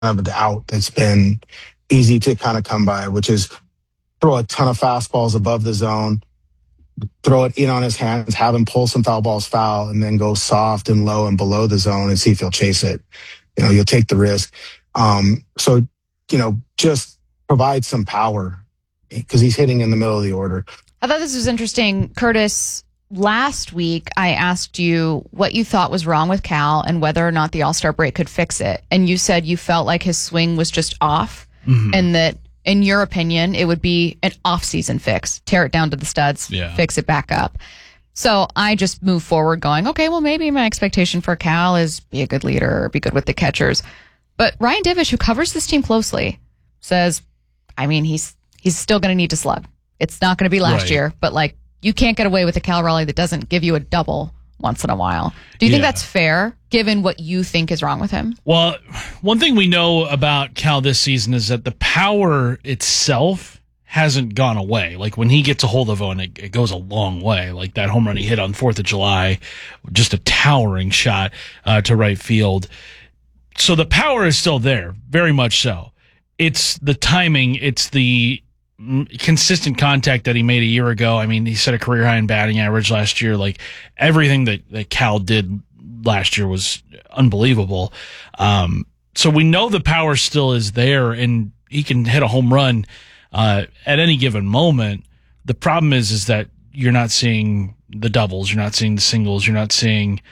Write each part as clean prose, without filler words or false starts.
of the out that's been easy to kind of come by, which is throw a ton of fastballs above the zone, throw it in on his hands, have him pull some foul balls foul, and then go soft and low and below the zone and see if he'll chase it. You'll take the risk. So, just provide some power because he's hitting in the middle of the order. I thought this was interesting. Curtis, last week I asked you what you thought was wrong with Cal and whether or not the All-Star break could fix it. And you said you felt like his swing was just off and that, in your opinion, it would be an off-season fix. Tear it down to the studs, fix it back up. So I just move forward going, okay, well, maybe my expectation for Cal is be a good leader or be good with the catchers. But Ryan Divish, who covers this team closely, says, he's still going to need to slug. It's not going to be last year, but you can't get away with a Cal Raleigh that doesn't give you a double once in a while. Do you think that's fair, given what you think is wrong with him? Well, one thing we know about Cal this season is that the power itself hasn't gone away. Like when he gets a hold of it, it goes a long way. Like that home run he hit on 4th of July, just a towering shot to right field. So the power is still there, very much so. It's the timing, it's the consistent contact that he made a year ago. He set a career high in batting average last year. Like everything that Cal did last year was unbelievable. So we know the power still is there and he can hit a home run at any given moment. The problem is that you're not seeing the doubles, you're not seeing the singles, you're not seeing,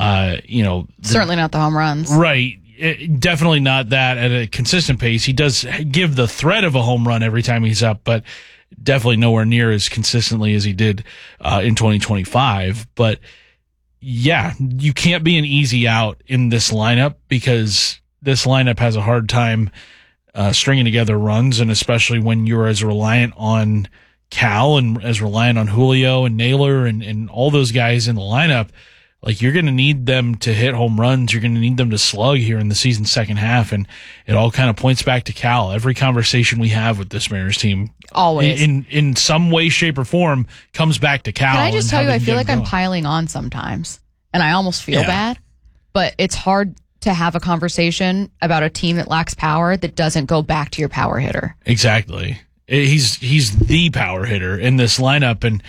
certainly not the home runs. Right. Definitely not that at a consistent pace. He does give the threat of a home run every time he's up, but definitely nowhere near as consistently as he did in 2025. But yeah, you can't be an easy out in this lineup because this lineup has a hard time stringing together runs, and especially when you're as reliant on Cal and as reliant on Julio and Naylor and all those guys in the lineup. Like, you're going to need them to hit home runs. You're going to need them to slug here in the season's second half. And it all kind of points back to Cal. Every conversation we have with this Mariners team, always in some way, shape, or form, comes back to Cal. Can I just tell you, I feel like I'm piling on sometimes. And I almost feel bad. But it's hard to have a conversation about a team that lacks power that doesn't go back to your power hitter. Exactly. He's the power hitter in this lineup. And,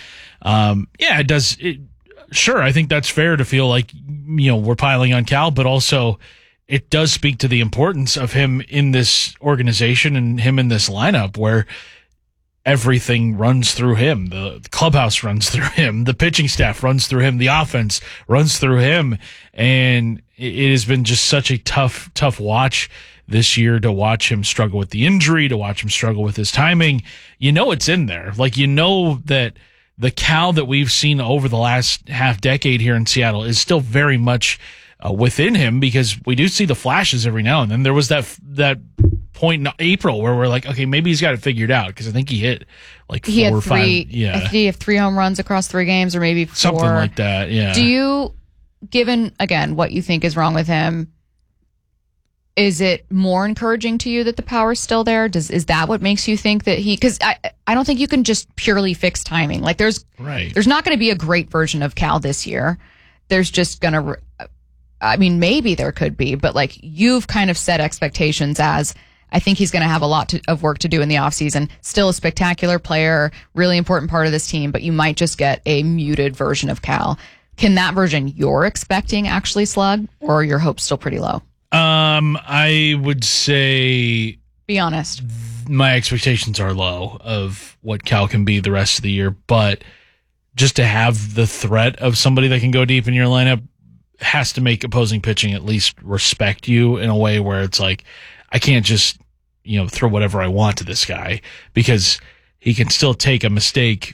it does... Sure, I think that's fair to feel like, we're piling on Cal, but also it does speak to the importance of him in this organization and him in this lineup where everything runs through him. The clubhouse runs through him. The pitching staff runs through him. The offense runs through him. And it has been just such a tough watch this year to watch him struggle with the injury, to watch him struggle with his timing. It's in there. Like, that the Cal that we've seen over the last half decade here in Seattle is still very much within him because we do see the flashes every now and then. There was that point in April where we're like, okay, maybe he's got it figured out because I think he hit like 4 or 5. Yeah. Did he have 3 home runs across 3 games or maybe 4? Something like that, yeah. Do you, given, again, what you think is wrong with him, is it more encouraging to you that the power's still there? Is that what makes you think that because I don't think you can just purely fix timing. Like there's not going to be a great version of Cal this year. There's just going to, maybe there could be, but like you've kind of set expectations as I think he's going to have a lot of work to do in the offseason. Still a spectacular player, really important part of this team, but you might just get a muted version of Cal. Can that version you're expecting actually slug, or are your hopes still pretty low? I would say, be honest, my expectations are low of what Cal can be the rest of the year, but just to have the threat of somebody that can go deep in your lineup has to make opposing pitching at least respect you in a way where it's like, I can't just, throw whatever I want to this guy because he can still take a mistake,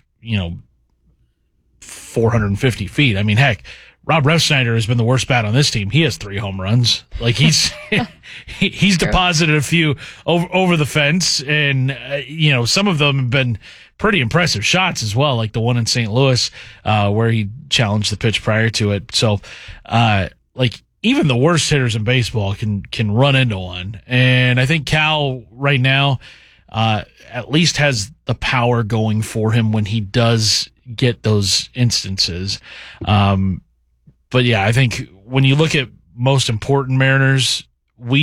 450 feet. Heck, Rob Refsnyder has been the worst bat on this team. He has 3 home runs. Like he's deposited a few over the fence, and some of them have been pretty impressive shots as well, like the one in St. Louis where he challenged the pitch prior to it. So, even the worst hitters in baseball can run into one, and I think Cal right now at least has the power going for him when he does get those instances. But yeah, I think when you look at most important Mariners, we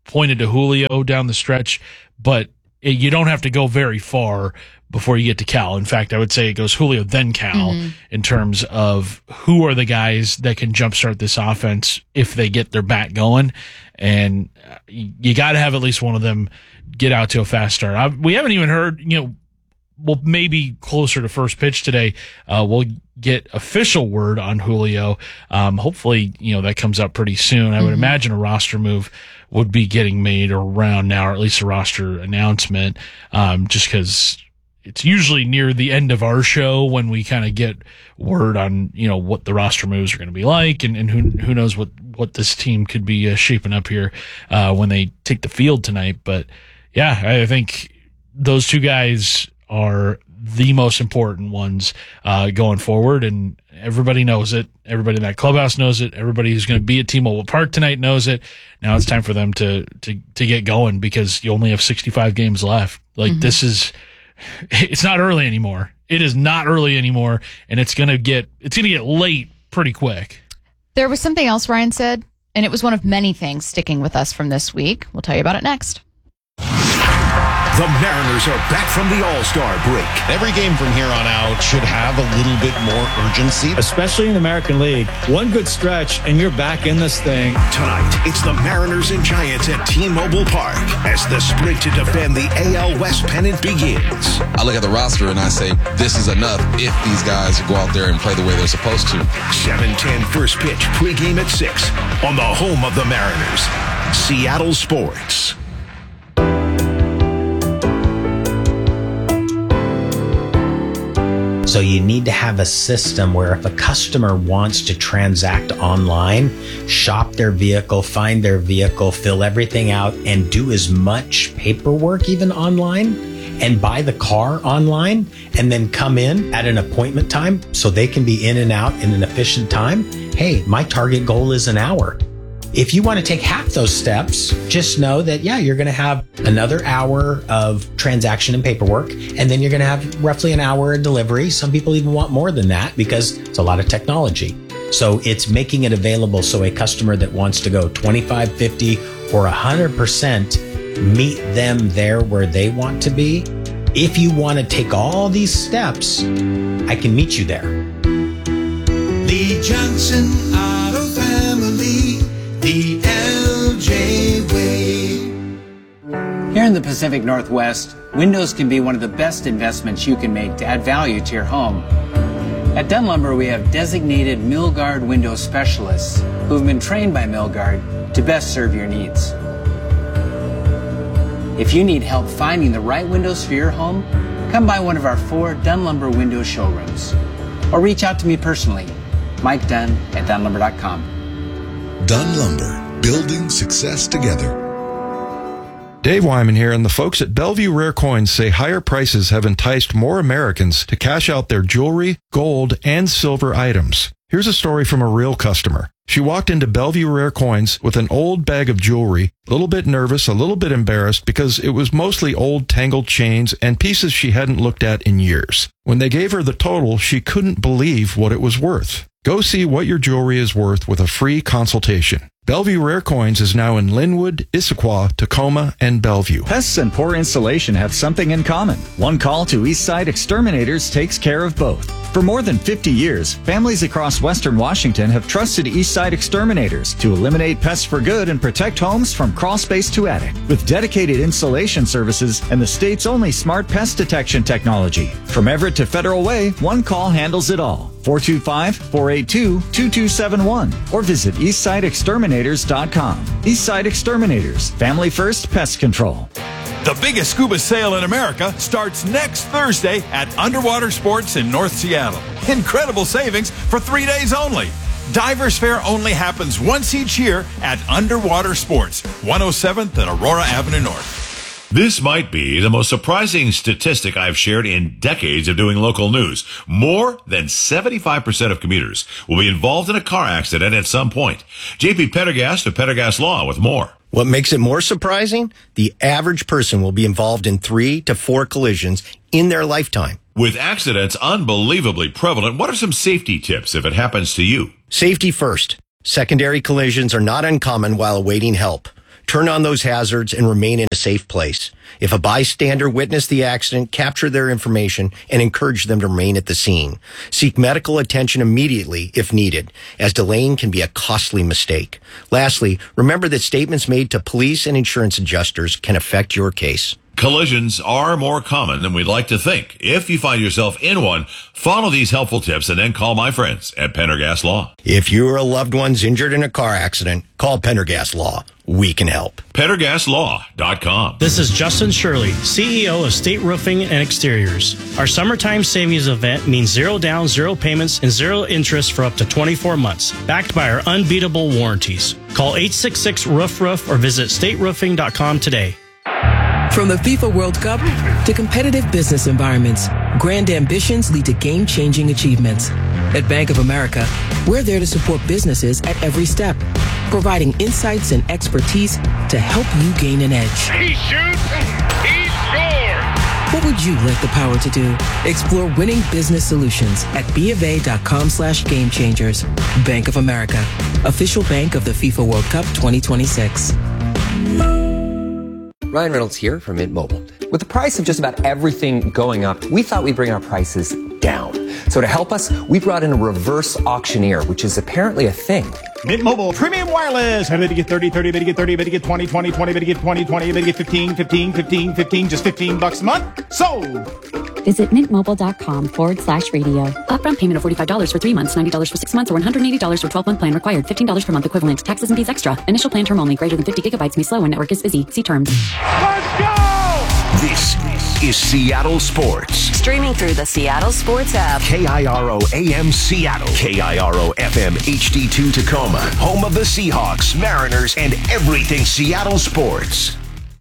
pointed to Julio down the stretch, but you don't have to go very far before you get to Cal. In fact, I would say it goes Julio, then Cal, in terms of who are the guys that can jumpstart this offense if they get their bat going. And you got to have at least one of them get out to a fast start. We haven't even heard, well, maybe closer to first pitch today, we'll get official word on Julio. Hopefully, that comes up pretty soon. I would imagine a roster move would be getting made around now, or at least a roster announcement, just because it's usually near the end of our show when we kind of get word on, what the roster moves are going to be like, and who knows what this team could be shaping up here when they take the field tonight. But yeah, I think those two guys are the most important ones going forward, and everybody knows it. Everybody in that clubhouse knows it. Everybody who's going to be at T-Mobile Park tonight knows it. Now it's time for them to get going, because you only have 65 games left. It's not early anymore. It is not early anymore, and it's going to get late pretty quick. There was something else Ryan said, and it was one of many things sticking with us from this week. We'll tell you about it next. The Mariners are back from the All-Star break. Every game from here on out should have a little bit more urgency. Especially in the American League. One good stretch, and you're back in this thing. Tonight, it's the Mariners and Giants at T-Mobile Park as the sprint to defend the AL West pennant begins. I look at the roster and I say, this is enough if these guys go out there and play the way they're supposed to. 7:10 first pitch, pregame at 6 on the home of the Mariners, Seattle Sports. So you need to have a system where if a customer wants to transact online, shop their vehicle, find their vehicle, fill everything out, and do as much paperwork even online, and buy the car online, and then come in at an appointment time so they can be in and out in an efficient time. Hey, my target goal is an hour. If you want to take half those steps, just know that, you're going to have another hour of transaction and paperwork, and then you're going to have roughly an hour of delivery. Some people even want more than that because it's a lot of technology. So it's making it available so a customer that wants to go 25, 50, or 100% meet them there where they want to be. If you want to take all these steps, I can meet you there. Lee Johnson Auto Family. The LJ Way. Here in the Pacific Northwest, windows can be one of the best investments you can make to add value to your home. At Dunn Lumber, we have designated Milgard window specialists who have been trained by Milgard to best serve your needs. If you need help finding the right windows for your home, come by one of our 4 Dunn Lumber window showrooms, or reach out to me personally, Mike Dunn at DunnLumber.com. Dunn Lumber, building success together. Dave Wyman here, and the folks at Bellevue Rare Coins say higher prices have enticed more Americans to cash out their jewelry, gold, and silver items. Here's a story from a real customer. She walked into Bellevue Rare Coins with an old bag of jewelry, a little bit nervous, a little bit embarrassed because it was mostly old tangled chains and pieces she hadn't looked at in years. When they gave her the total, she couldn't believe what it was worth. Go see what your jewelry is worth with a free consultation. Bellevue Rare Coins is now in Linwood, Issaquah, Tacoma, and Bellevue. Pests and poor insulation have something in common. One call to Eastside Exterminators takes care of both. For more than 50 years, families across Western Washington have trusted Eastside Exterminators to eliminate pests for good and protect homes from crawl space to attic. With dedicated insulation services and the state's only smart pest detection technology. From Everett to Federal Way, one call handles it all. 425-482-2271 or visit EastsideExterminators.com. Eastside Exterminators, family first pest control. The biggest scuba sale in America starts next Thursday at Underwater Sports in North Seattle. Incredible savings for 3 days only. Divers Fair only happens once each year at Underwater Sports, 107th and Aurora Avenue North. This might be the most surprising statistic I've shared in decades of doing local news. More than 75% of commuters will be involved in a car accident at some point. JP Pendergast of Pendergast Law with more. What makes it more surprising? The average person will be involved in 3 to 4 collisions in their lifetime. With accidents unbelievably prevalent, what are some safety tips if it happens to you? Safety first. Secondary collisions are not uncommon while awaiting help. Turn on those hazards and remain in a safe place. If a bystander witnessed the accident, capture their information and encourage them to remain at the scene. Seek medical attention immediately if needed, as delaying can be a costly mistake. Lastly, remember that statements made to police and insurance adjusters can affect your case. Collisions are more common than we'd like to think. If you find yourself in one, follow these helpful tips and then call my friends at Pendergast Law. If you or a loved one's injured in a car accident, call Pendergast Law. We can help. PendergastLaw.com. This is Justin Shirley, CEO of State Roofing and Exteriors. Our summertime savings event means 0 down, 0 payments, and 0 interest for up to 24 months, backed by our unbeatable warranties. Call 866-ROOF-ROOF or visit stateroofing.com today. From the FIFA World Cup to competitive business environments, grand ambitions lead to game-changing achievements. At Bank of America, we're there to support businesses at every step, providing insights and expertise to help you gain an edge. He shoots, he scores! What would you like the power to do? Explore winning business solutions at BofA.com/gamechangers. Bank of America, official bank of the FIFA World Cup 2026. Ryan Reynolds here from Mint Mobile. With the price of just about everything going up, we thought we'd bring our prices down. So to help us, we brought in a reverse auctioneer, which is apparently a thing. Mint Mobile Premium Wireless. How to get 30, 30, to get 30, to get 20, 20, 20, to get 20, 20, to get 15, 15, 15, 15, just $15 a month. Sold! Visit mintmobile.com/radio. Upfront payment of $45 for 3 months, $90 for 6 months, or $180 for 12-month plan required. $15 per month equivalent. Taxes and fees extra. Initial plan term only. Greater than 50 gigabytes may slow when network is busy. See terms. Let's go! This is Seattle Sports. Streaming through the Seattle Sports app. KIRO AM Seattle. KIRO FM HD2 Tacoma. Home of the Seahawks, Mariners, and everything Seattle sports.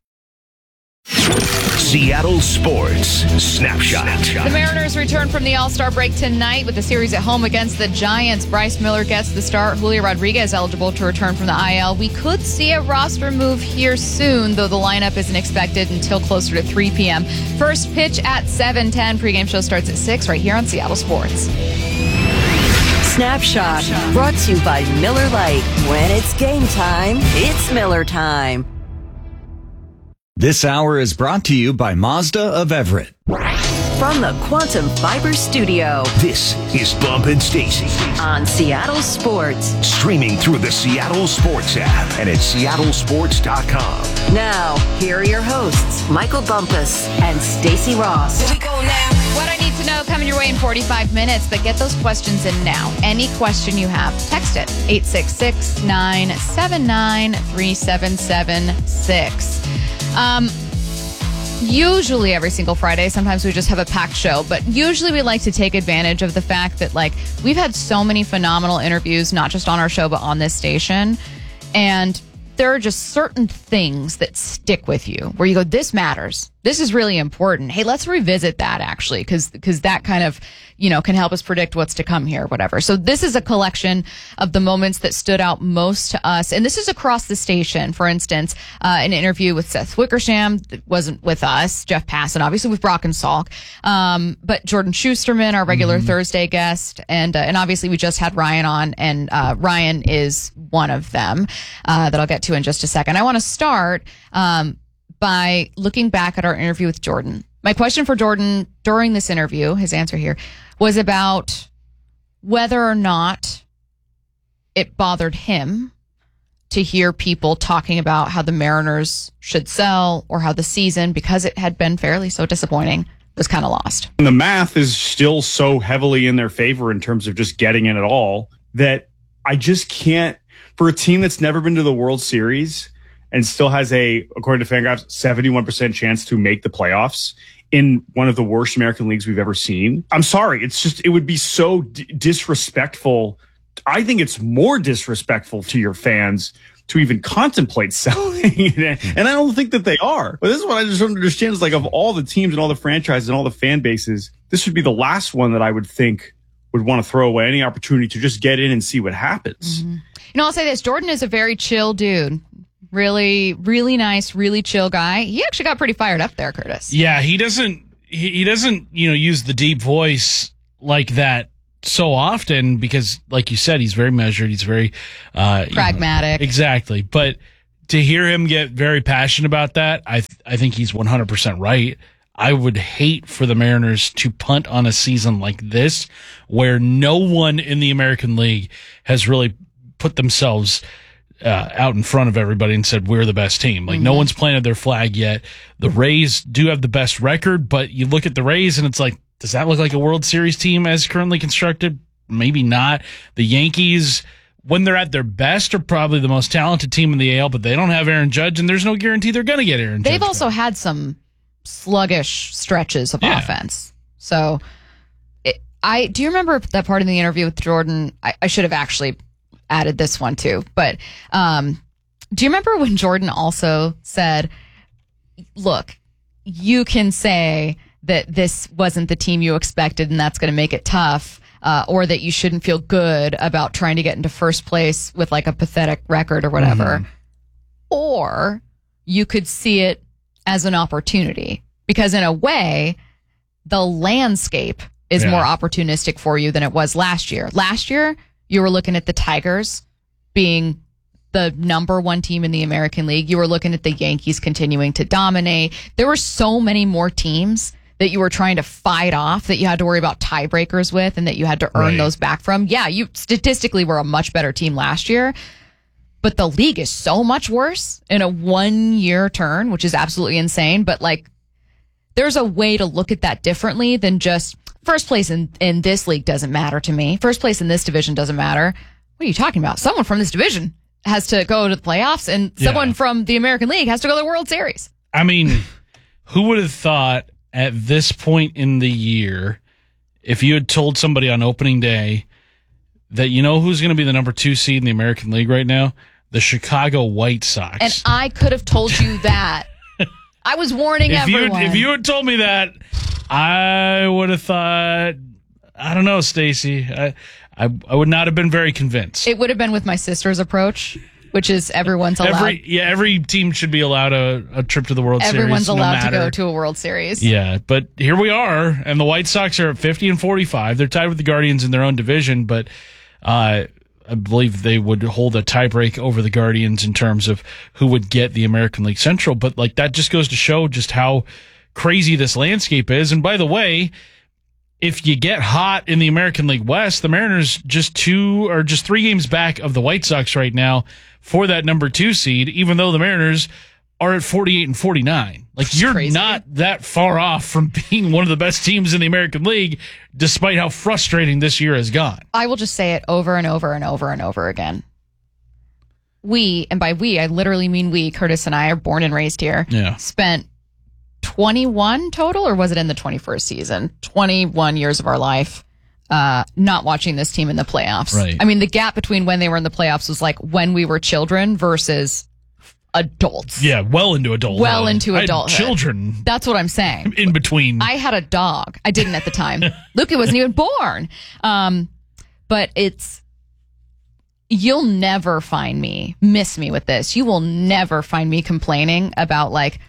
Seattle Sports Snapshot. The Mariners return from the All-Star break tonight with a series at home against the Giants. Bryce Miller gets the start. Julio Rodriguez eligible to return from the IL. We could see a roster move here soon, though the lineup isn't expected until closer to 3 p.m. First pitch at 7:10. Pregame show starts at 6 right here on Seattle Sports. Snapshot, brought to you by Miller Lite. When it's game time, it's Miller time. This hour is brought to you by Mazda of Everett. From the Quantum Fiber Studio. This is Bump and Stacy on Seattle Sports. Streaming through the Seattle Sports app and at seattlesports.com. Now, here are your hosts, Michael Bumpus and Stacy Ross. Here we go now. What I need to know coming your way in 45 minutes, but get those questions in now. Any question you have, text it. 866-979-3776. Usually every single Friday, sometimes we just have a packed show, but usually we like to take advantage of the fact that, like, we've had so many phenomenal interviews, not just on our show, but on this station. And there are just certain things that stick with you where you go, this matters. This is really important. Hey, let's revisit that actually, because that kind of, can help us predict what's to come here, whatever. So this is a collection of the moments that stood out most to us. And this is across the station. For instance, an interview with Seth Wickersham that wasn't with us, Jeff Passan, obviously with Brock and Salk. But Jordan Schusterman, our regular Thursday guest. And obviously we just had Ryan on, and Ryan is one of them that I'll get to in just a second. I want to start by looking back at our interview with Jordan. My question for Jordan during this interview, his answer here, was about whether or not it bothered him to hear people talking about how the Mariners should sell or how the season, because it had been fairly so disappointing, was kind of lost. The math is still so heavily in their favor in terms of just getting in at all that I just can't, for a team that's never been to the World Series and still has according to Fangraphs, 71% chance to make the playoffs in one of the worst American leagues we've ever seen. I'm sorry. It would be so disrespectful. I think it's more disrespectful to your fans to even contemplate selling. And I don't think that they are. But this is what I just don't understand is, like, of all the teams and all the franchises and all the fan bases, this would be the last one that I would think would want to throw away any opportunity to just get in and see what happens. Mm-hmm. I'll say this. Jordan is a very chill dude. Really, really nice, really chill guy. He actually got pretty fired up there, Curtis. Yeah, he doesn't use the deep voice like that so often because, like you said, he's very measured. He's very pragmatic. Exactly. But to hear him get very passionate about that, I think he's 100% right. I would hate for the Mariners to punt on a season like this where no one in the American League has really put themselves out in front of everybody and said, we're the best team. Like, no one's planted their flag yet. The Rays do have the best record, but you look at the Rays and it's like, does that look like a World Series team as currently constructed? Maybe not. The Yankees, when they're at their best, are probably the most talented team in the AL, but they don't have Aaron Judge, and there's no guarantee they're going to get Aaron Judge. They've also had some sluggish stretches of offense. So, do you remember that part in the interview with Jordan? I should have actually added this one too, but do you remember when Jordan also said, look, you can say that this wasn't the team you expected and that's going to make it tough, or that you shouldn't feel good about trying to get into first place with like a pathetic record or whatever, or you could see it as an opportunity, because in a way, the landscape is more opportunistic for you than it was last year. Last year, you were looking at the Tigers being the number one team in the American League. You were looking at the Yankees continuing to dominate. There were so many more teams that you were trying to fight off that you had to worry about tiebreakers with and that you had to earn those back from. Yeah, you statistically were a much better team last year, but the league is so much worse in a 1-year turn, which is absolutely insane. But like, there's a way to look at that differently than just first place in this league doesn't matter to me. First place in this division doesn't matter. What are you talking about? Someone from this division has to go to the playoffs, and someone from the American League has to go to the World Series. I mean, who would have thought at this point in the year, if you had told somebody on opening day that you know who's going to be the number 2 seed in the American League right now? The Chicago White Sox. And I could have told you that. I was warning everyone. If you had told me that, I would have thought, I don't know, Stacey. I would not have been very convinced. It would have been with my sister's approach, which is everyone's allowed. Every team should be allowed a trip to the World Series. Everyone's allowed to go to a World Series. Yeah, but here we are, and the White Sox are at 50-45. They're tied with the Guardians in their own division, but I believe they would hold a tiebreak over the Guardians in terms of who would get the American League Central. But like, that just goes to show just how crazy this landscape is. And by the way, if you get hot in the American League West, the Mariners just 3 games back of the White Sox right now for that number 2 seed, even though the Mariners are at 48-49. Like, you're crazy. Not that far off from being one of the best teams in the American League, despite how frustrating this year has gone. I will just say it over and over and over and over again. We, and by we, I literally mean we, Curtis and I are born and raised here, spent 21 total, or was it in the 21st season? 21 years of our life not watching this team in the playoffs. Right. I mean, the gap between when they were in the playoffs was like when we were children versus adults. Yeah, well into adulthood. Well into adulthood. Children. That's what I'm saying. In between. I had a dog. I didn't at the time. Luke wasn't even born. But you'll never find me, miss me with this. You will never find me complaining about like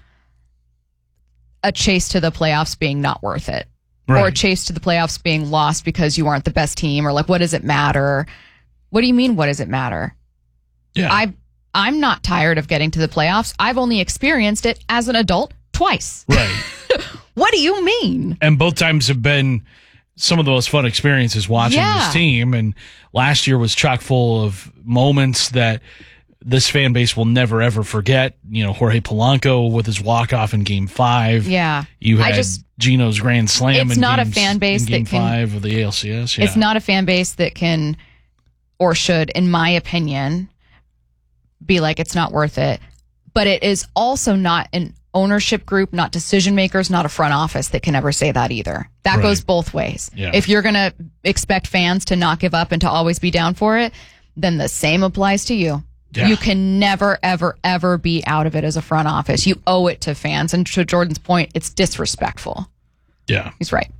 a chase to the playoffs being not worth it. Right. Or a chase to the playoffs being lost because you aren't the best team, or like, what does it matter? What do you mean, what does it matter? Yeah. I'm not tired of getting to the playoffs. I've only experienced it as an adult twice. Right. What do you mean? And both times have been some of the most fun experiences watching this team. And last year was chock full of moments that this fan base will never, ever forget. You know, Jorge Polanco with his walk-off in Game 5. Yeah. You had Gino's Grand Slam it's not a fan base in Game that can, 5 of the ALCS. Yeah. It's not a fan base that can, or should, in my opinion, be like, it's not worth it. But it is also not an ownership group, not decision makers, not a front office that can ever say that either. That goes both ways. Yeah. If you're going to expect fans to not give up and to always be down for it, then the same applies to you. Yeah. You can never, ever, ever be out of it as a front office. You owe it to fans. And to Jordan's point, it's disrespectful. Yeah. He's right.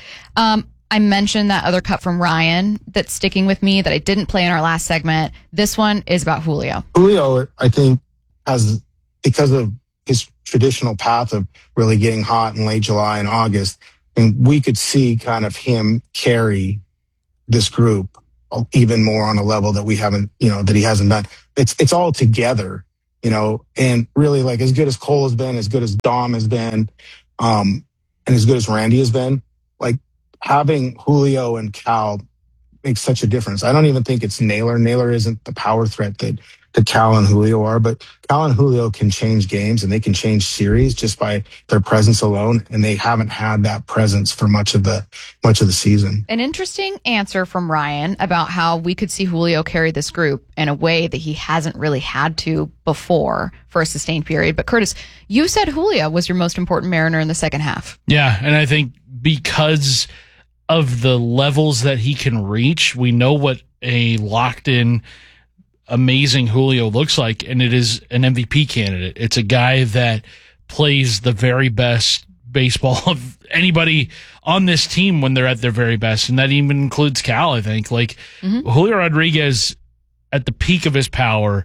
I mentioned that other cut from Ryan that's sticking with me that I didn't play in our last segment. This one is about Julio. Julio, I think, has, because of his traditional path of really getting hot in late July and August, and we could see kind of him carry this group even more on a level that we haven't, that he hasn't done. It's all together and really like as good as Cole has been, as good as Dom has been, and as good as Randy has been, like having Julio and Cal makes such a difference. I don't even think it's Naylor. Naylor isn't the power threat that Cal and Julio are, but Cal and Julio can change games and they can change series just by their presence alone. And they haven't had that presence for much of the season. An interesting answer from Ryan about how we could see Julio carry this group in a way that he hasn't really had to before for a sustained period. But Curtis, you said Julio was your most important Mariner in the second half. Yeah. And I think because of the levels that he can reach, we know what a locked in, amazing Julio looks like, and it is an MVP candidate. It's a guy that plays the very best baseball of anybody on this team when they're at their very best, and that even includes Cal, I think. Like, Julio Rodriguez at the peak of his power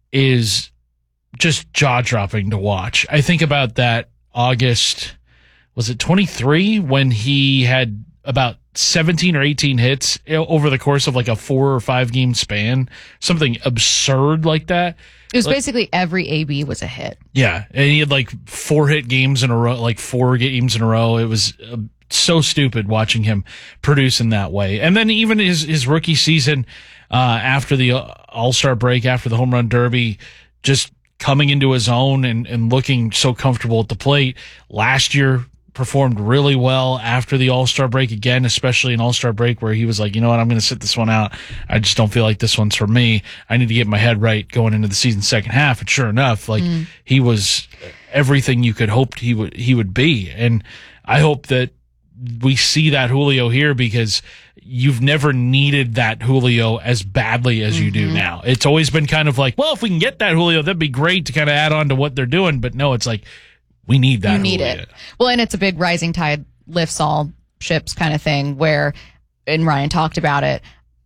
is just jaw-dropping to watch. I think about that August, was it 23, when he had about 17 or 18 hits over the course of like a 4 or 5 game span, something absurd like that. It was basically every AB was a hit. Yeah. And he had like 4 hit games in a row, like 4 games in a row. It was so stupid watching him produce in that way. And then even his rookie season, after the All-Star break, after the home run derby, just coming into his own and looking so comfortable at the plate. Last year, performed really well after the All-Star break again, especially an All-Star break where he was like, you know what, I'm going to sit this one out. I just don't feel like this one's for me. I need to get my head right going into the season second half. And sure enough, like he was everything you could hope he would be. And I hope that we see that Julio here, because you've never needed that Julio as badly as you do now. It's always been kind of like, well, if we can get that Julio, that'd be great to kind of add on to what they're doing. But no, it's like, we need that. You need it. Well, and it's a big rising tide lifts all ships kind of thing where, and Ryan talked about it,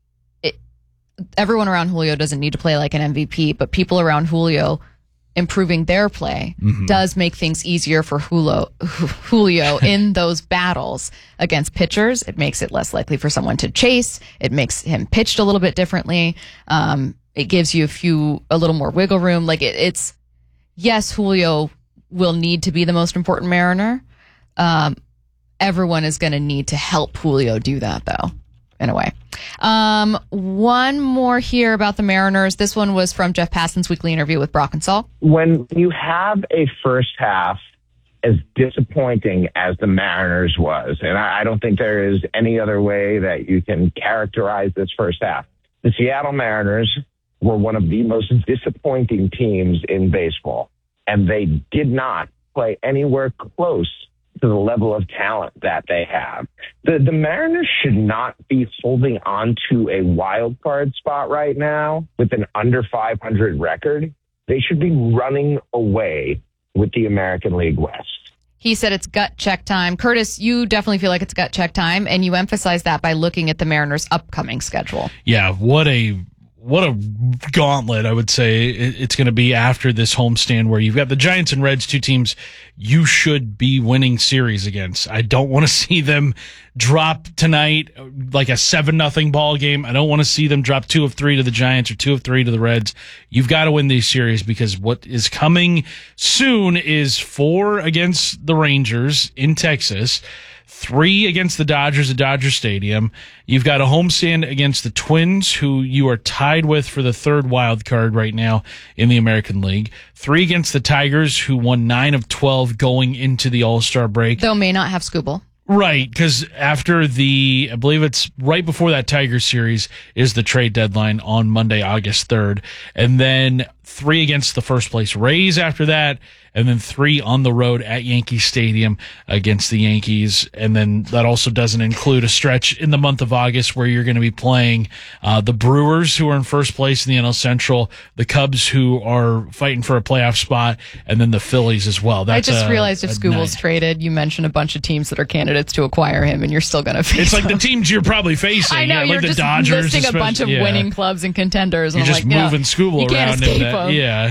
everyone around Julio doesn't need to play like an MVP, but people around Julio improving their play does make things easier for Julio in those battles against pitchers. It makes it less likely for someone to chase. It makes him pitched a little bit differently. It gives you a little more wiggle room. Like it's, yes, Julio will need to be the most important Mariner. Everyone is going to need to help Julio do that, though, in a way. One more here about the Mariners. This one was from Jeff Passan's weekly interview with Brock and Saul. When you have a first half as disappointing as the Mariners was, and I don't think there is any other way that you can characterize this first half, the Seattle Mariners were one of the most disappointing teams in baseball. And they did not play anywhere close to the level of talent that they have. The Mariners should not be holding on to a wild card spot right now with an under 500 record. They should be running away with the American League West. He said it's gut check time. Curtis, you definitely feel like it's gut check time, and you emphasize that by looking at the Mariners' upcoming schedule. Yeah, what a gauntlet, I would say, it's going to be after this homestand where you've got the Giants and Reds, two teams you should be winning series against. I don't want to see them drop tonight like a 7-0 ball game. I don't want to see them drop 2 of 3 to the Giants or 2 of 3 to the Reds. You've got to win these series, because what is coming soon is 4 against the Rangers in Texas, 3 against the Dodgers at Dodger Stadium. You've got a homestand against the Twins, who you are tied with for the 3rd wild card right now in the American League. 3 against the Tigers, who won 9 of 12 going into the All-Star break. Though may not have Skubal. Right, because after I believe it's right before that Tigers series is the trade deadline on Monday, August 3rd. And then 3 against the first place Rays after that, and then 3 on the road at Yankee Stadium against the Yankees. And then that also doesn't include a stretch in the month of August where you're going to be playing the Brewers, who are in first place in the NL Central, the Cubs, who are fighting for a playoff spot, and then the Phillies as well. I just realized if Skubal's traded, you mentioned a bunch of teams that are candidates to acquire him, and you're still going to face It's like them. the teams you're probably facing. I know, like you're the just Dodgers, listing a bunch of winning clubs and contenders. You're and just moving Skubal around in that.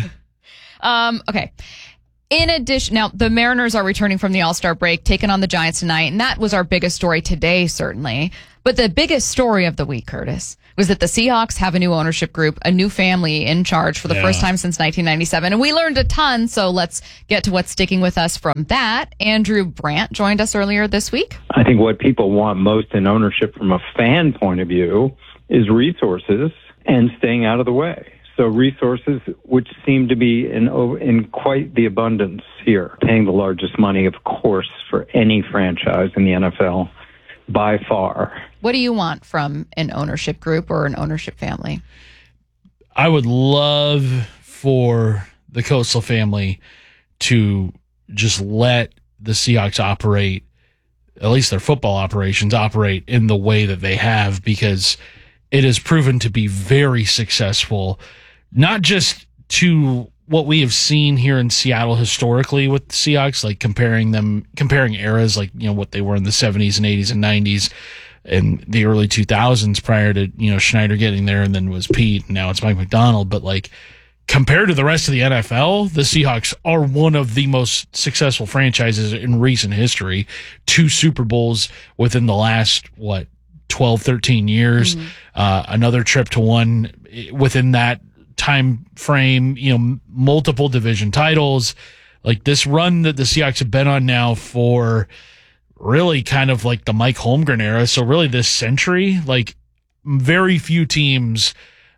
Yeah. Okay. In addition, now the Mariners are returning from the All-Star break, taking on the Giants tonight, and that was our biggest story today, certainly. But the biggest story of the week, Curtis, was that the Seahawks have a new ownership group, a new family in charge for the first time since 1997. And we learned a ton, so let's get to what's sticking with us from that. Andrew Brandt joined us earlier this week. I think what people want most in ownership from a fan point of view is resources and staying out of the way. So resources, which seem to be in quite the abundance here, paying the largest money, of course, for any franchise in the NFL by far. What do you want from an ownership group or an ownership family? I would love for the Coastal family to just let the Seahawks operate, at least their football operations operate in the way that they have, because it has proven to be very successful, not just to what we have seen here in Seattle historically with the Seahawks, like comparing eras, like, you know, what they were in the 70s and 80s and 90s and the early 2000s prior to, you know, Schneider getting there, and then was Pete, and now it's Mike McDonald. But like, compared to the rest of the NFL, the Seahawks are one of the most successful franchises in recent history. 2 Super Bowls within the last, 12, 13 years. Another trip to one within that time frame, you know, multiple division titles. Like, this run that the Seahawks have been on now for really kind of like the Mike Holmgren era. So really this century, like, very few teams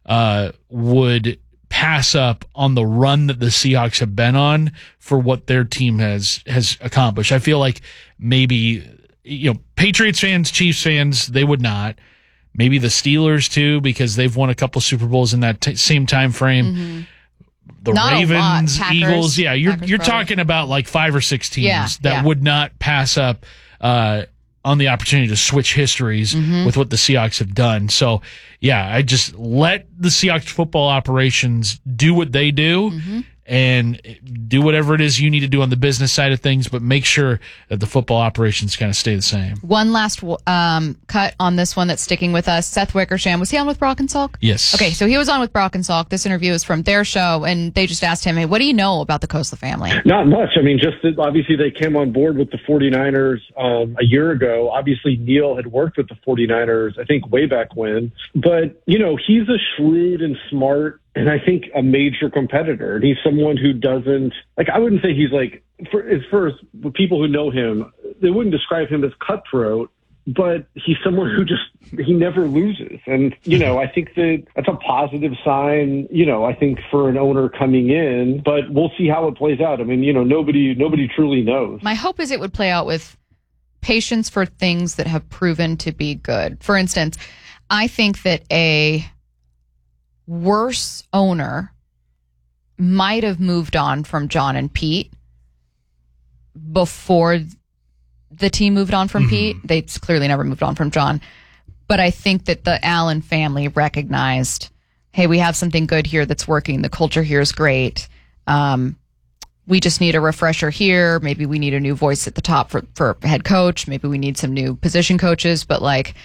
would pass up on the run that the Seahawks have been on for what their team has accomplished. I feel like maybe, you know, Patriots fans, Chiefs fans, they would not. Maybe the Steelers too, because they've won a couple Super Bowls in that same time frame. The Not Ravens, Packers, Eagles, yeah, you're probably talking about like 5 or 6 teams that Yeah. would not pass up on the opportunity to switch histories with what the Seahawks have done. So, yeah, I just let the Seahawks football operations do what they do and do whatever it is you need to do on the business side of things, but make sure that the football operations kind of stay the same. One last cut on this one that's sticking with us. Seth Wickersham, was he on with Brock and Salk? Yes. Okay, so he was on with Brock and Salk. This interview is from their show, and they just asked him, hey, what do you know about the Coastal family? Not much. I mean, just that obviously they came on board with the 49ers a year ago. Obviously, Neil had worked with the 49ers, I think, way back when. But, you know, he's a shrewd and smart, and I think a major competitor. And he's someone who doesn't, like, I wouldn't say he's like, as far as people who know him, they wouldn't describe him as cutthroat, but he's someone who he never loses. And, you know, I think that's a positive sign, you know, I think for an owner coming in, but we'll see how it plays out. I mean, you know, nobody truly knows. My hope is it would play out with patience for things that have proven to be good. For instance, I think that a worse owner might have moved on from John and Pete before the team moved on from Pete. They clearly never moved on from John. But I think that the Allen family recognized, hey, we have something good here that's working. The culture here is great. We just need a refresher here. Maybe we need a new voice at the top for head coach. Maybe we need some new position coaches. But, like,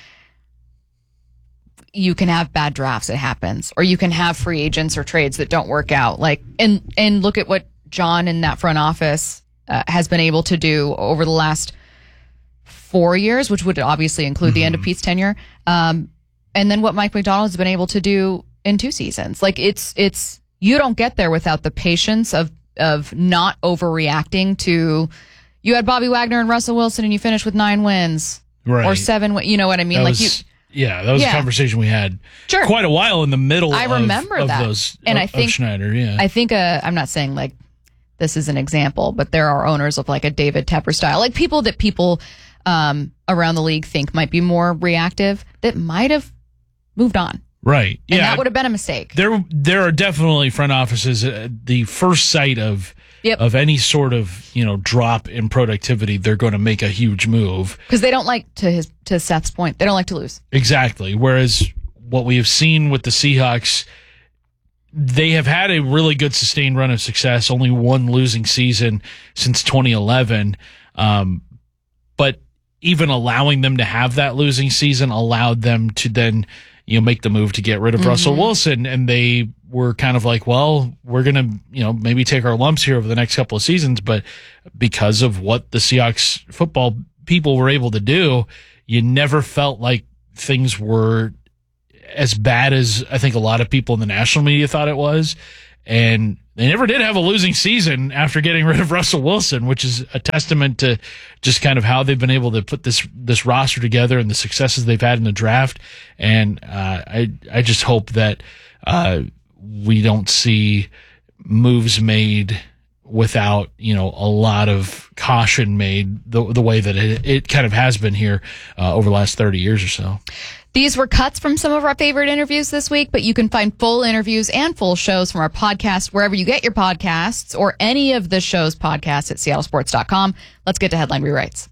you can have bad drafts. It happens. Or you can have free agents or trades that don't work out. Like, and look at what John in that front office has been able to do over the last 4 years, which would obviously include the end of Pete's tenure. And then what Mike McDonald has been able to do in 2 seasons. Like, it's you don't get there without the patience of not overreacting to, you had Bobby Wagner and Russell Wilson and you finished with 9 wins or 7 wins. You know what I mean? That was a conversation we had quite a while in the middle I remember of that. those, and of I think Schneider, yeah. I think I'm not saying like this is an example, but there are owners of like a David Tepper style, like people around the league think might be more reactive that might have moved on. Right. And that would have been a mistake. There are definitely front offices, the first sight of any sort of, you know, drop in productivity, they're going to make a huge move. Because they don't like, to Seth's point, they don't like to lose. Exactly. Whereas what we have seen with the Seahawks, they have had a really good sustained run of success, only one losing season since 2011. But even allowing them to have that losing season allowed them to then, you know, make the move to get rid of Russell Wilson. And they were kind of like, well, we're going to, you know, maybe take our lumps here over the next couple of seasons. But because of what the Seahawks football people were able to do, you never felt like things were as bad as I think a lot of people in the national media thought it was. And they never did have a losing season after getting rid of Russell Wilson, which is a testament to just kind of how they've been able to put this roster together and the successes they've had in the draft. And I just hope that we don't see moves made without, a lot of caution made the way that it kind of has been here over the last 30 years or so. These were cuts from some of our favorite interviews this week, but you can find full interviews and full shows from our podcast wherever you get your podcasts or any of the show's podcasts at seattlesports.com. Let's get to headline rewrites.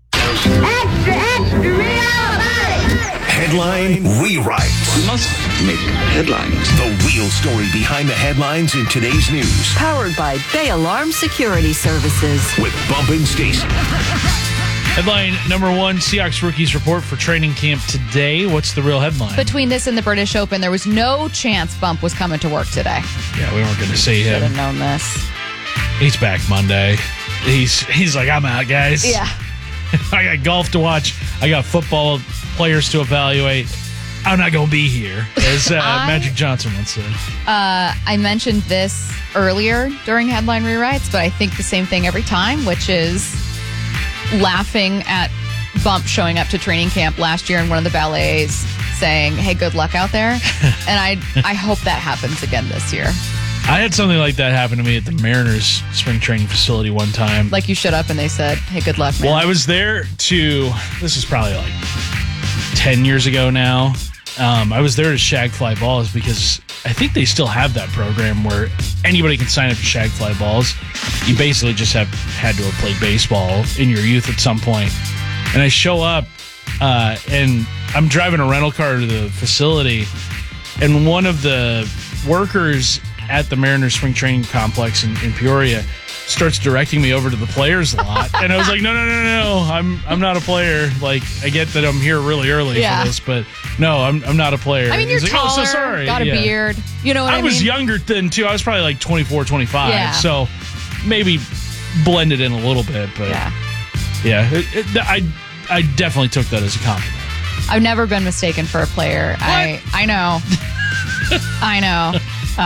Headline rewrites. We must make headlines. The real story behind the headlines in today's news. Powered by Bay Alarm Security Services. With Bump and Stacy. Headline number 1, Seahawks rookies report for training camp today. What's the real headline? Between this and the British Open, there was no chance Bump was coming to work today. Yeah, we weren't going to see him. Should have known this. He's back Monday. He's like, I'm out, guys. Yeah. I got golf to watch. I got football players to evaluate. I'm not going to be here, as Magic Johnson once said. I mentioned this earlier during headline rewrites, but I think the same thing every time, which is laughing at Bump showing up to training camp last year in one of the ballets saying, hey, good luck out there. And I hope that happens again this year. I had something like that happen to me at the Mariners spring training facility one time. Like you showed up and they said, hey, good luck, man. Well, I was there this is probably like 10 years ago now. I was there to shag fly balls because I think they still have that program where anybody can sign up to shag fly balls. You basically just had to have played baseball in your youth at some point. And I show up and I'm driving a rental car to the facility, and one of the workers at the Mariners spring training complex in Peoria starts directing me over to the players lot. And I was like, no, I'm not a player. Like, I get that I'm here really early for this, but no, I'm not a player. I mean, you're taller, so sorry. got a beard. You know what I mean? I was younger then, too. I was probably like 24, 25. Yeah. So maybe blended in a little bit, but I definitely took that as a compliment. I've never been mistaken for a player. I know. I know.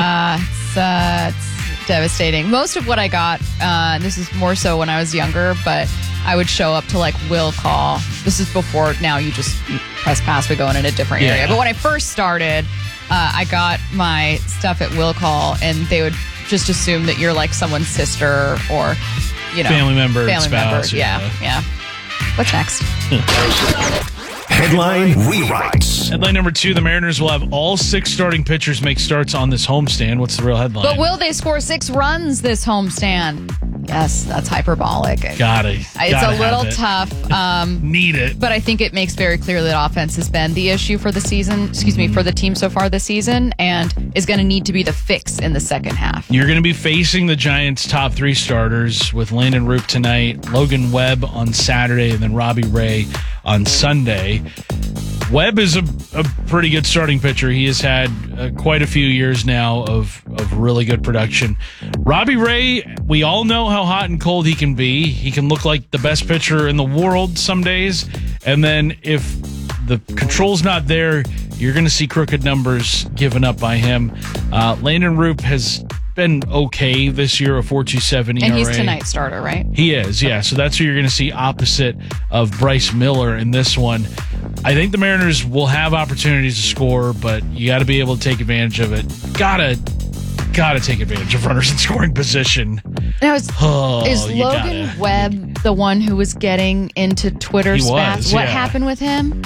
It's devastating. Most of what I got, this is more so when I was younger, but I would show up to like will call. This is before now you press pass, we go in a different area. But when I first started, I got my stuff at will call, and they would just assume that you're like someone's sister or, family member, spouse. Yeah. What's next? Headline rewrites. Headline number 2, the Mariners will have all 6 starting pitchers make starts on this homestand. What's the real headline? But will they score 6 runs this homestand? Yes, that's hyperbolic. Got it. It's a little tough. Need it. But I think it makes very clear that offense has been the issue for the season, for the team so far this season, and is going to need to be the fix in the second half. You're going to be facing the Giants' top 3 starters with Landon Roop tonight, Logan Webb on Saturday, and then Robbie Ray on Sunday. Webb is a pretty good starting pitcher. He has had quite a few years now of really good production. Robbie Ray, we all know how hot and cold he can be. He can look like the best pitcher in the world some days. And then if the control's not there, you're going to see crooked numbers given up by him. Landon Roop has been okay this year, a 4.27 ERA. And he's tonight's starter, right? He is, yeah. So that's who you're going to see opposite of Bryce Miller in this one. I think the Mariners will have opportunities to score, but you got to be able to take advantage of it. Gotta take advantage of runners in scoring position. Now, is Logan Webb the one who was getting into Twitter spats? What happened with him?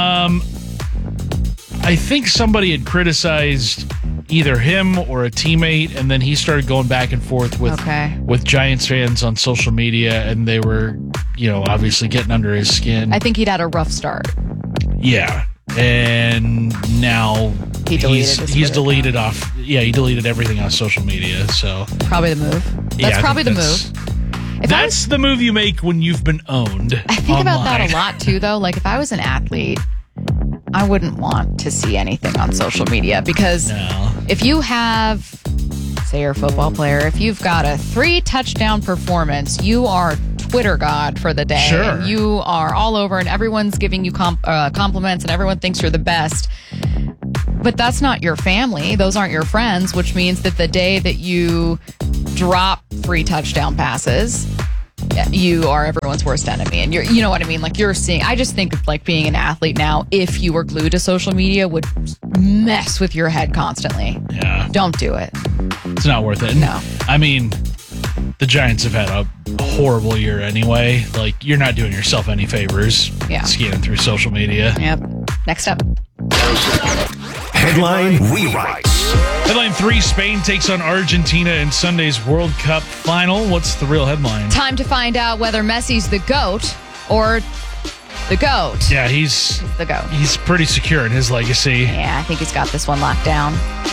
I think somebody had criticized either him or a teammate, and then he started going back and forth with Giants fans on social media, and they were, obviously getting under his skin. I think he'd had a rough start. Yeah. And now he's deleted off. Yeah, he deleted everything on social media. So probably the move. That's probably the move. That's the move you make when you've been owned. I think about that a lot too, though. Like if I was an athlete, I wouldn't want to see anything on social media because if you have, say you're a football player, if you've got a 3 touchdown performance, you are Twitter god for the day. Sure. And you are all over and everyone's giving you compliments and everyone thinks you're the best. But that's not your family. Those aren't your friends, which means that the day that you drop 3 touchdown passes, you are everyone's worst enemy. And you know what I mean? Like you're seeing, I just think of like being an athlete now, if you were glued to social media, would mess with your head constantly. Yeah. Don't do it. It's not worth it. No. I mean, the Giants have had a horrible year anyway. Like, you're not doing yourself any favors scanning through social media. Yep. Next up. Headline rewrites. Headline 3, Spain takes on Argentina in Sunday's World Cup final. What's the real headline? Time to find out whether Messi's the GOAT or the GOAT. Yeah, he's the GOAT. He's pretty secure in his legacy. Yeah, I think he's got this one locked down.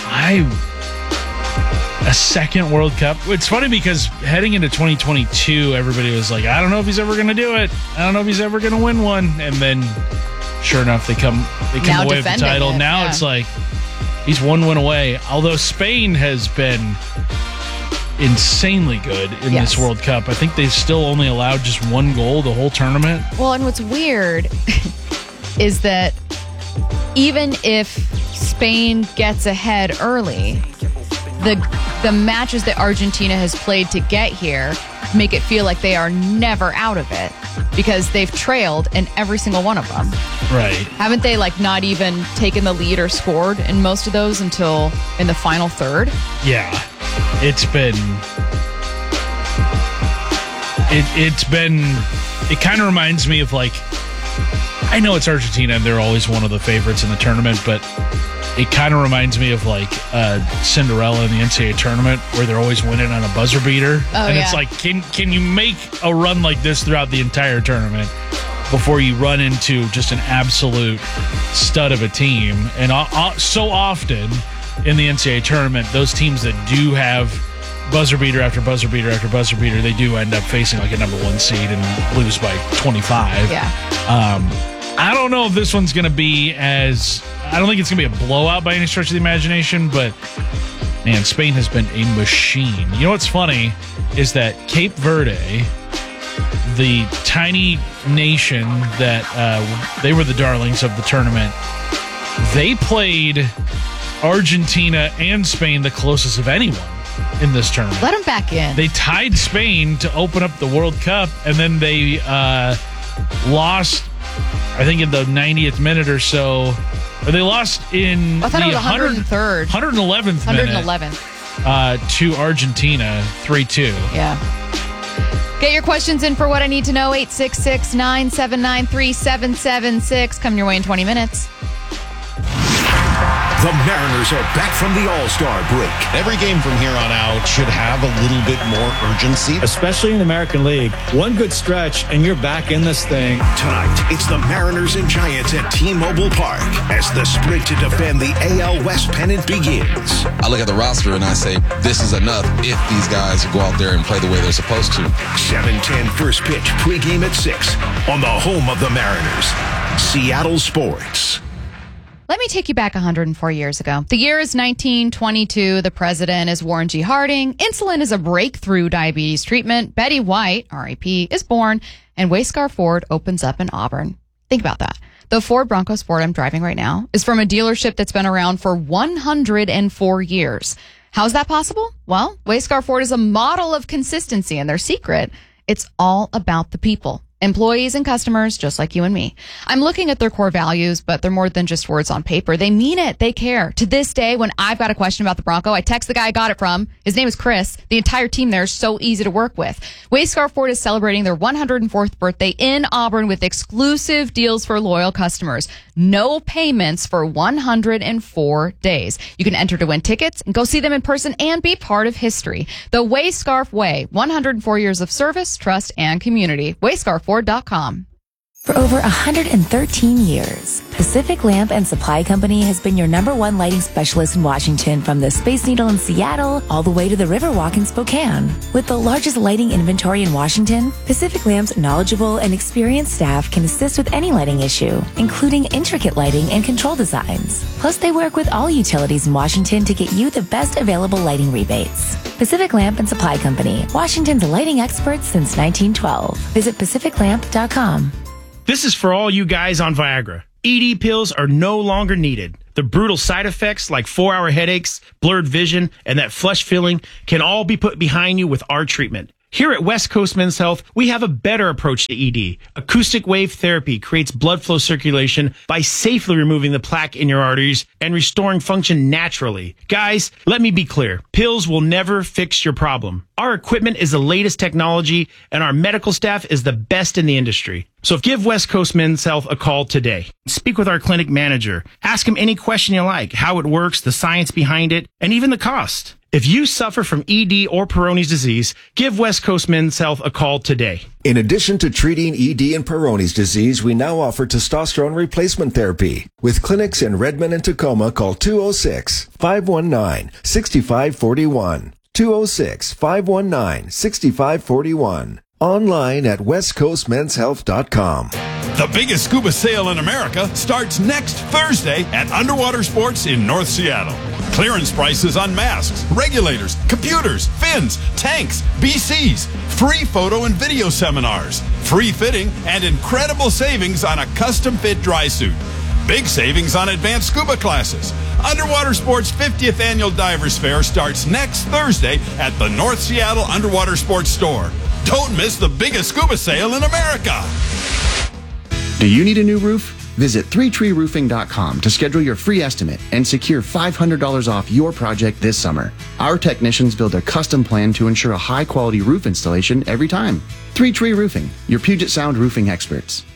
A second World Cup. It's funny because heading into 2022, everybody was like, I don't know if he's ever going to do it. I don't know if he's ever going to win one. And then, sure enough, they come away with the title. Now it's like, he's one win away. Although Spain has been insanely good in this World Cup. I think they've still only allowed just 1 goal the whole tournament. Well, and what's weird is that even if Spain gets ahead early, the matches that Argentina has played to get here make it feel like they are never out of it because they've trailed in every single one of them. Right. Haven't they not even taken the lead or scored in most of those until in the final third? Yeah. It kind of reminds me of I know it's Argentina and they're always one of the favorites in the tournament, but it kind of reminds me of Cinderella in the NCAA tournament where they're always winning on a buzzer beater. It's like, can you make a run like this throughout the entire tournament before you run into just an absolute stud of a team? And so often in the NCAA tournament, those teams that do have buzzer beater after buzzer beater after buzzer beater, they do end up facing a number 1 seed and lose by 25. Yeah. I don't know if this one's going to be I don't think it's going to be a blowout by any stretch of the imagination, but man, Spain has been a machine. You know what's funny is that Cape Verde, the tiny nation that they were the darlings of the tournament, they played Argentina and Spain the closest of anyone in this tournament. Let them back in. They tied Spain to open up the World Cup, and then they lost, I think, in the 90th minute or so. Or they lost in I thought the it was 103rd. 111th minute 111th. to Argentina, 3-2. Yeah. Get your questions in for What I Need to Know, 866-979-3776. Coming your way in 20 minutes. The Mariners are back from the All-Star break. Every game from here on out should have a little bit more urgency. Especially in the American League. One good stretch, and you're back in this thing. Tonight, it's the Mariners and Giants at T-Mobile Park as the sprint to defend the AL West pennant begins. I look at the roster and I say, this is enough if these guys go out there and play the way they're supposed to. 7:10 first pitch, pregame at 6 on the home of the Mariners, Seattle Sports. Let me take you back 104 years ago. The year is 1922. The president is Warren G. Harding. Insulin is a breakthrough diabetes treatment. Betty White, R.I.P., is born. And Wayscar Ford opens up in Auburn. Think about that. The Ford Bronco Sport I'm driving right now is from a dealership that's been around for 104 years. How's that possible? Well, Wayscar Ford is a model of consistency, and their secret, it's all about the people. Employees and customers, just like you and me. I'm looking at their core values, but they're more than just words on paper. They mean it. They care. To this day, when I've got a question about the Bronco, I text the guy I got it from. His name is Chris. The entire team there is so easy to work with. Wayscar Ford is celebrating their 104th birthday in Auburn with exclusive deals for loyal customers. No payments for 104 days. You can enter to win tickets and go see them in person and be part of history. The Wayscarf Way. 104 years of service, trust, and community. WayscarFord.com. For over 113 years, Pacific Lamp and Supply Company has been your #1 lighting specialist in Washington, from the Space Needle in Seattle all the way to the Riverwalk in Spokane. With the largest lighting inventory in Washington, Pacific Lamp's knowledgeable and experienced staff can assist with any lighting issue, including intricate lighting and control designs. Plus, they work with all utilities in Washington to get you the best available lighting rebates. Pacific Lamp and Supply Company, Washington's lighting experts since 1912. Visit pacificlamp.com. This is for all you guys on Viagra. ED pills are no longer needed. The brutal side effects like 4-hour headaches, blurred vision, and that flush feeling can all be put behind you with our treatment. Here at West Coast Men's Health, we have a better approach to ED. Acoustic wave therapy creates blood flow circulation by safely removing the plaque in your arteries and restoring function naturally. Guys, let me be clear. Pills will never fix your problem. Our equipment is the latest technology, and our medical staff is the best in the industry. So give West Coast Men's Health a call today. Speak with our clinic manager. Ask him any question you like, how it works, the science behind it, and even the cost. If you suffer from ED or Peyronie's disease, give West Coast Men's Health a call today. In addition to treating ED and Peyronie's disease, we now offer testosterone replacement therapy. With clinics in Redmond and Tacoma, call 206-519-6541. 206-519-6541. Online at westcoastmenshealth.com. The biggest scuba sale in America starts next Thursday at Underwater Sports in North Seattle. Clearance prices on masks, regulators, computers, fins, tanks, BCs, free photo and video seminars, free fitting, and incredible savings on a custom fit dry suit. Big savings on advanced scuba classes. Underwater Sports 50th Annual Divers Fair starts next Thursday at the North Seattle Underwater Sports Store. Don't miss the biggest scuba sale in America. Do you need a new roof? Visit 3treeroofing.com to schedule your free estimate and secure $500 off your project this summer. Our technicians build a custom plan to ensure a high-quality roof installation every time. 3 Tree Roofing, your Puget Sound roofing experts.